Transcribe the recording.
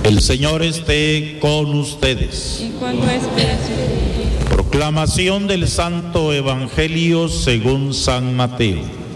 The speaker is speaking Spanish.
El Señor esté con ustedes. Y con tu espíritu. Proclamación del Santo Evangelio según San Mateo.